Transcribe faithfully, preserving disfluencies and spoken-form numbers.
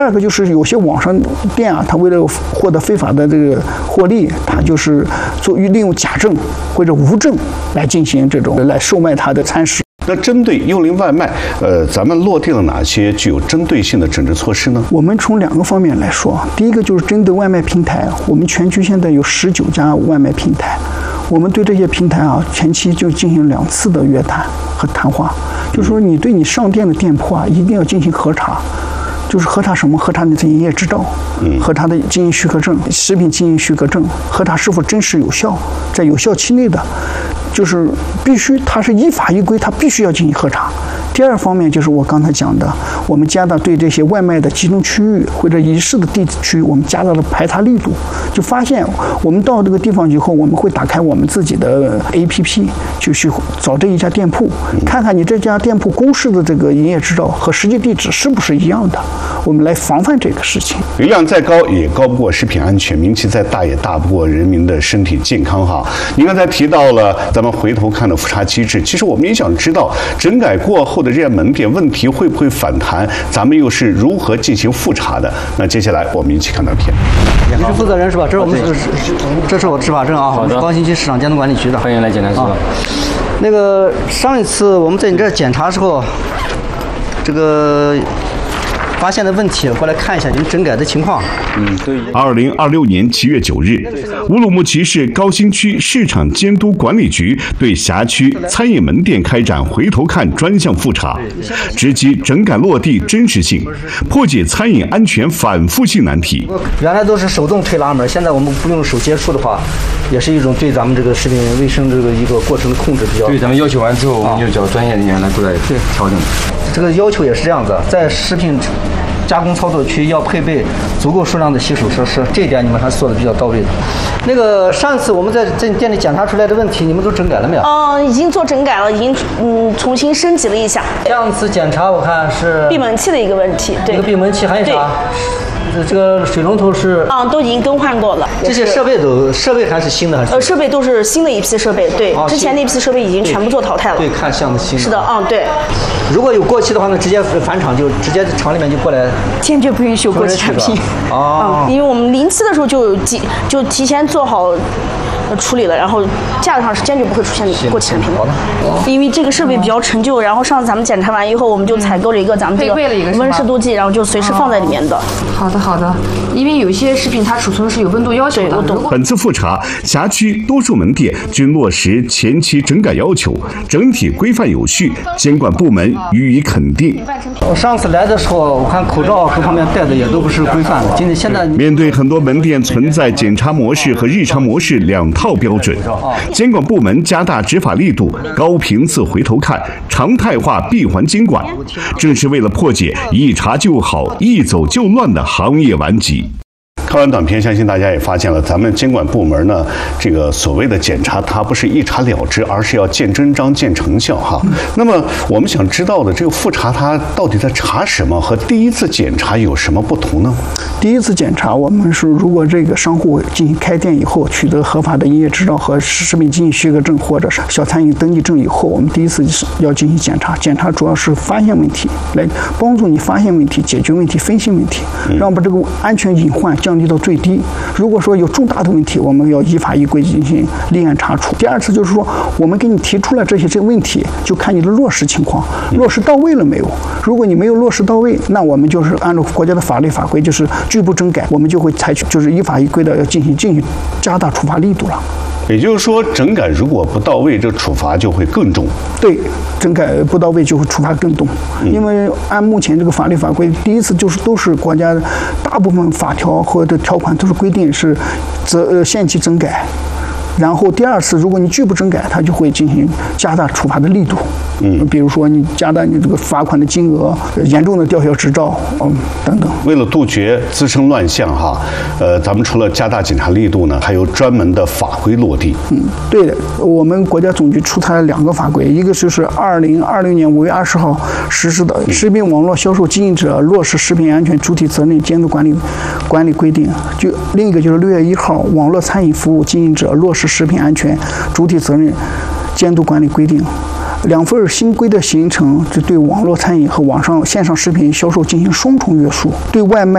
第二个就是有些网上店啊，它为了获得非法的这个获利，它就是做利用假证或者无证来进行这种来售卖它的餐食。 那针对幽灵外卖，呃，咱们落地了哪些具有针对性的整治措施呢？ 我们从两个方面来说，第一个就是针对外卖平台，我们全区现在有十九家外卖平台，我们对这些平台啊，前期就进行两次的约谈和谈话，就是说你对你上店的店铺啊，一定要进行核查。就是核查什么？核查你的营业执照，核查的经营许可证、食品经营许可证，核查是否真实有效，在有效期内的，就是必须它是依法依规，它必须要进行核查。第二方面就是我刚才讲的，我们加大对这些外卖的集中区域或者疑似的地区，我们加大了排查力度。就发现我们到这个地方以后，我们会打开我们自己的 A P P， 就去找这一家店铺，看看你这家店铺公示的这个营业执照和实际地址是不是一样的，我们来防范这个事情。 流量再高也高不过食品安全，名气再大也大不过人民的身体健康哈。您刚才提到了咱们回头看的复查机制，其实我们也想知道整改过后的这些门店问题会不会反弹，咱们又是如何进行复查的？那接下来我们一起看到片。 你是负责人是吧？这是我们这是我的执法证啊，我们高新区市场监督管理局的。 欢迎来检查室。啊、 那个上一次我们在你这检查的时候，这个发现的问题，过来看一下你们整改的情况。 嗯，对。二零二六年七月九日，乌鲁木齐市高新区市场监督管理局对辖区餐饮门店开展回头看专项复查，直击整改落地真实性，破解餐饮安全反复性难题。 原来都是手动推拉门，现在我们不用手接触的话，也是一种对咱们这个食品卫生这个一个过程的控制比较。 对，咱们要求完之后，我们就叫专业人员来过来调整。 这个要求也是这样子，在食品加工操作区要配备足够数量的洗手设施，这一点你们还是做的比较到位的。那个上次我们在在店里检查出来的问题，你们都整改了没有？ 嗯，已经做整改了，已经嗯重新升级了一下。 上次检查我看是闭门器的一个问题，对。 一个闭门器还有啥？这个水龙头是啊、嗯，都已经更换过了。 这些设备都设备还是新的还是？ 呃，设备都是新的一批设备，对，哦、之前那批设备已经全部做淘汰了。 对，看像新的。 是的，嗯，对。 如果有过期的话呢，直接返厂就直接厂里面就过来。 坚决不允许有过期产品。 哦、 嗯，因为我们临期的时候就有提就提前做好处理了，然后架子上是坚决不会出现过期产品的。好的。因为这个设备比较陈旧，然后上次咱们检查完以后，我们就采购了一个咱们这个温湿度计，然后就随时放在里面的。 好的好的，因为有一些食品它储存是有温度要求的。 本次复查，辖区多数门店均落实前期整改要求，整体规范有序，监管部门予以肯定。 我上次来的时候，我看口罩各方面戴的也都不是规范的。今天现在面对很多门店存在检查模式和日常模式两套标准，监管部门加大执法力度，高频次回头看，常态化闭环监管，正是为了破解一查就好、一走就乱的行业顽疾。看完短片，相信大家也发现了，咱们监管部门呢，这个所谓的检查，它不是一查了之，而是要见真章、见成效哈。嗯、那么我们想知道的，这个复查它到底在查什么，和第一次检查有什么不同呢？ 第一次检查，我们是如果这个商户进行开店以后，取得合法的营业执照和食品经营许可证或者是小餐饮登记证以后，我们第一次要进行检查。检查主要是发现问题，来帮助你发现问题、解决问题、分析问题，让把这个安全隐患降低到最低。如果说有重大的问题，我们要依法依规进行立案查处。第二次就是说，我们给你提出了这些这问题，就看你的落实情况，落实到位了没有？如果你没有落实到位，那我们就是按照国家的法律法规，就是拒不整改，我们就会采取就是依法依规的要进行进行加大处罚力度了。 也就是说，整改如果不到位，这处罚就会更重。 对，整改不到位就会处罚更重，嗯、因为按目前这个法律法规，第一次就是都是国家大部分法条或者条款都是规定是责呃限期整改。然后第二次，如果你拒不整改，它就会进行加大处罚的力度。嗯，比如说你加大你这个罚款的金额，严重的吊销执照，嗯等等。 为了杜绝滋生乱象哈，呃，咱们除了加大检查力度呢，还有专门的法规落地。 嗯，对的，我们国家总局出台了两个法规，一个就是二零二零年五月二十号实施的《食品网络销售经营者落实食品安全主体责任监督管理管理规定》，就另一个就是六月一号《网络餐饮服务经营者落实食品安全主体责任监督管理规定》。两份新规的形成，就对网络餐饮和网上线上食品销售进行双重约束，对外卖